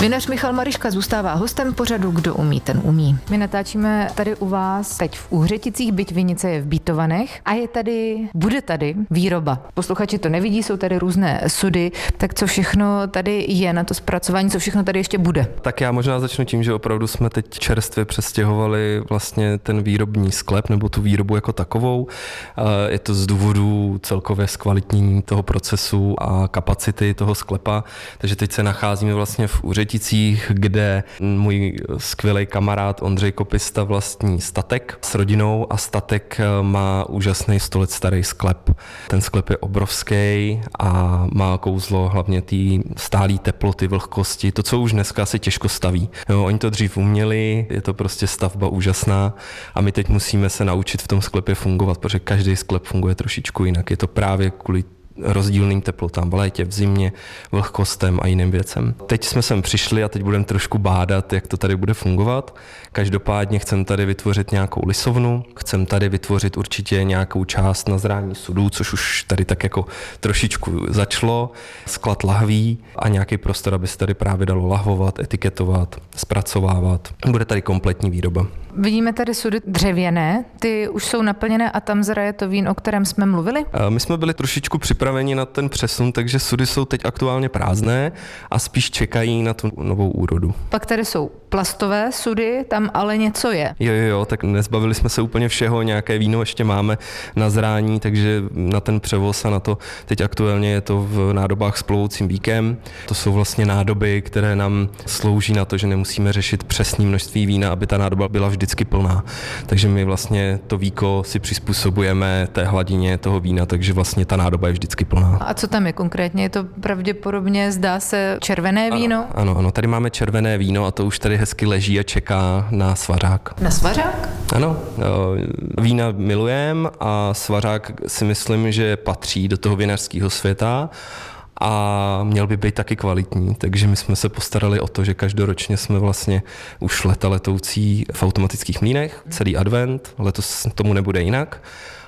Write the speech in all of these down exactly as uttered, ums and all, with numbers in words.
Vinař Michal Maryška zůstává hostem pořadu Kdo umí, ten umí. My natáčíme tady u vás teď v Úhřeticích, byť vinice je v Bítovanech a je tady, bude tady výroba. Posluchači to nevidí, jsou tady různé sudy, tak co všechno tady je na to zpracování, co všechno tady ještě bude? Tak já možná začnu tím, že opravdu jsme teď čerstvě přestěhovali vlastně ten výrobní sklep nebo tu výrobu jako takovou. Je to z důvodu celkově zkvalitnění toho procesu a kapacity toho sklepa, takže teď se nacházíme vlastně v Úhřeticích, kde můj skvělý kamarád Ondřej Kopista vlastní statek s rodinou a statek má úžasný sto let starý sklep. Ten sklep je obrovský a má kouzlo hlavně té stálé teploty, vlhkosti, to, co už dneska se těžko staví. Jo, oni to dřív uměli, je to prostě stavba úžasná a my teď musíme se naučit v tom sklepě fungovat, protože každý sklep funguje trošičku jinak. Je to právě kvůli rozdílným teplotám v létě, v zimě, vlhkostem a jiným věcem. Teď jsme sem přišli a teď budeme trošku bádat, jak to tady bude fungovat. Každopádně chcem tady vytvořit nějakou lisovnu, chcem tady vytvořit určitě nějakou část na zrání sudů, což už tady tak jako trošičku začalo, sklad lahví a nějaký prostor, aby se tady právě dalo lahvovat, etiketovat, zpracovávat. Bude tady kompletní výroba. Vidíme tady sudy dřevěné, ty už jsou naplněné a tam zraje to vín, o kterém jsme mluvili? My jsme byli trošičku připraveni na ten přesun, takže sudy jsou teď aktuálně prázdné a spíš čekají na tu novou úrodu. Pak tady jsou plastové sudy, tam ale něco je. Jo, jo, jo, tak nezbavili jsme se úplně všeho, nějaké víno ještě máme na zrání, takže na ten převoz a na to teď aktuálně je to v nádobách s plovoucím víkem. To jsou vlastně nádoby, které nám slouží na to, že nemusíme řešit přesné množství vína, aby ta nádoba byla vždycky plná. Takže my vlastně to víko si přizpůsobujeme té hladině toho vína, takže vlastně ta nádoba je vždycky plná. A co tam je konkrétně? Je to pravděpodobně, zdá se, červené víno? Ano, ano, ano, tady máme červené víno a to už tady hezky leží a čeká na svařák. Na svařák? Ano, vína milujem a svařák si myslím, že patří do toho vinařského světa a měl by být taky kvalitní, takže my jsme se postarali o to, že každoročně jsme vlastně už leta letoucí v automatických mlýnech, celý advent, letos tomu nebude jinak.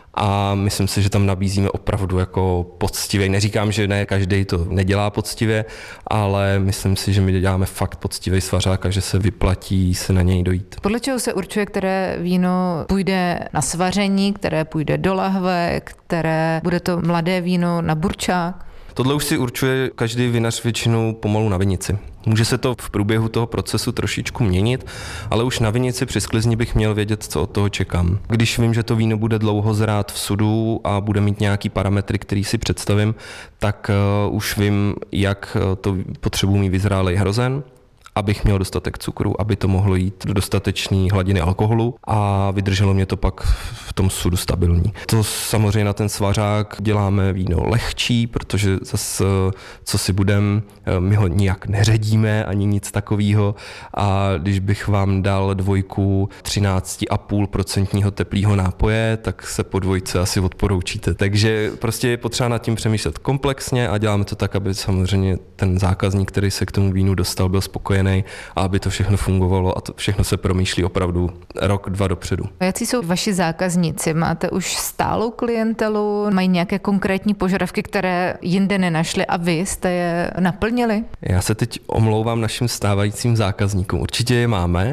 A myslím si, že tam nabízíme opravdu jako poctivě. Neříkám, že ne každý to nedělá poctivě, ale myslím si, že my děláme fakt poctivý svařák a že se vyplatí se na něj dojít. Podle čeho se určuje, které víno půjde na svaření, které půjde do lahve, které bude to mladé víno na burčák? Tohle už si určuje každý vinař většinou pomalu na vinici. Může se to v průběhu toho procesu trošičku měnit, ale už na vinici při sklizni bych měl vědět, co od toho čekám. Když vím, že to víno bude dlouho zrát v sudu a bude mít nějaký parametry, který si představím, tak uh, už vím, jak to potřebuji mít vyzrálej hrozen, abych měl dostatek cukru, aby to mohlo jít do dostatečné hladiny alkoholu a vydrželo mě to pak v tom sudu stabilní. To samozřejmě na ten svařák děláme víno lehčí, protože zase, co si budem, my ho nijak neředíme ani nic takového a když bych vám dal dvojku třináct celá pět procenta teplého nápoje, tak se po dvojce asi odporoučíte. Takže prostě je potřeba nad tím přemýšlet komplexně a děláme to tak, aby samozřejmě ten zákazník, který se k tomu vínu dostal, byl spokojený a aby to všechno fungovalo a to všechno se promýšlí opravdu rok, dva dopředu. Jaký jsou vaši zákazníci? Máte už stálou klientelu? Mají nějaké konkrétní požadavky, které jinde nenašli a vy jste je naplnili? Já se teď omlouvám našim stávajícím zákazníkům. Určitě je máme,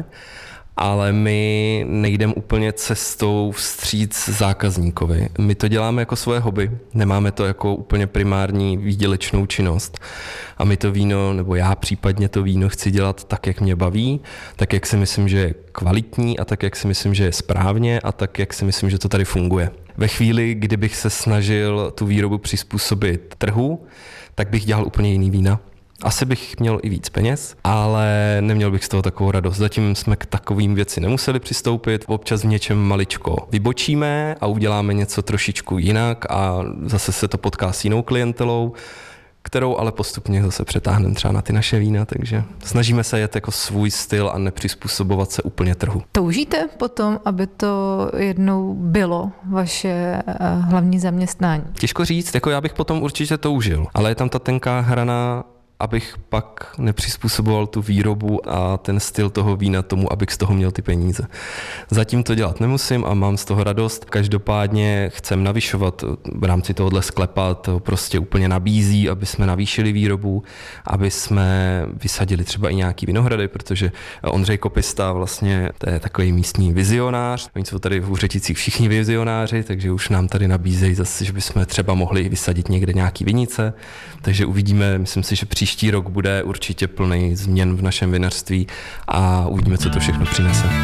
ale my nejdeme úplně cestou vstříc zákazníkovi. My to děláme jako svoje hobby, nemáme to jako úplně primární výdělečnou činnost. A my to víno, nebo já případně to víno chci dělat tak, jak mě baví, tak, jak si myslím, že je kvalitní a tak, jak si myslím, že je správně a tak, jak si myslím, že to tady funguje. Ve chvíli, kdybych se snažil tu výrobu přizpůsobit trhu, tak bych dělal úplně jiný vína. Asi bych měl i víc peněz, ale neměl bych z toho takovou radost. Zatím jsme k takovým věci nemuseli přistoupit. Občas v něčem maličko vybočíme a uděláme něco trošičku jinak a zase se to potká s jinou klientelou, kterou ale postupně zase přetáhneme třeba na ty naše vína, takže snažíme se jet jako svůj styl a nepřizpůsobovat se úplně trhu. Toužíte potom, aby to jednou bylo vaše hlavní zaměstnání? Těžko říct, jako já bych potom určitě toužil, ale je tam ta tenká hrana abych pak nepřizpůsoboval tu výrobu a ten styl toho vína tomu, abych z toho měl ty peníze. Zatím to dělat nemusím a mám z toho radost. Každopádně chcem navyšovat v rámci tohohle sklepa, to prostě úplně nabízí, aby jsme navýšili výrobu, aby jsme vysadili třeba i nějaký vinohrady, protože Ondřej Kopista vlastně to je takový místní vizionář. Oni jsou tady v Úřeticích všichni vizionáři, takže už nám tady nabízejí zase, že bychom třeba mohli vysadit někde nějaký vinice. Takže uvidíme, myslím si, že příští rok bude určitě plný změn v našem vinařství a uvidíme, co to všechno přinese.